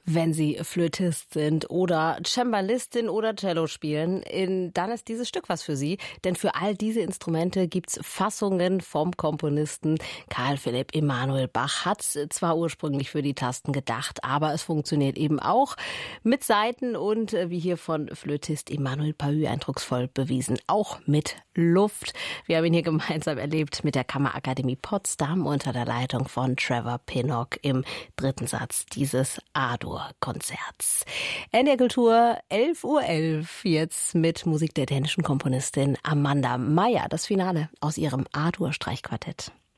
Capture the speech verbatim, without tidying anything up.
Wenn Sie Flötist sind oder Cembalistin oder Cello spielen, in, dann ist dieses Stück was für Sie. Denn für all diese Instrumente gibt's Fassungen vom Komponisten Carl Philipp Emanuel Bach. Hat's zwar ursprünglich für die Tasten gedacht, aber es funktioniert eben auch mit Saiten und, wie hier von Flötist Emmanuel Pahü eindrucksvoll bewiesen, auch mit Luft. Wir haben ihn hier gemeinsam erlebt mit der Kammerakademie Potsdam unter der Leitung von Trevor Pinnock im dritten Satz dieses A-Dur-Konzerts. N D R Kultur, elf Uhr elf, jetzt mit Musik der dänischen Komponistin Amanda Meyer. Das Finale aus ihrem A-Dur-Streichquartett.